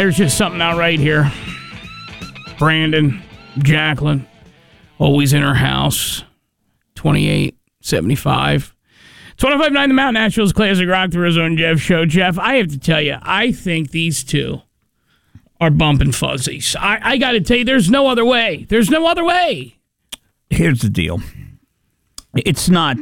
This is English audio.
There's just something not right here. Brandon, Jacqueline, always in her house. 2875. 25.9 The Mountain Naturals Classic Rock, the Rizzo and Jeff Show. Jeff, I have to tell you, I think these two are bumping fuzzies. I got to tell you, there's no other way. There's no other way. Here's the deal. It's not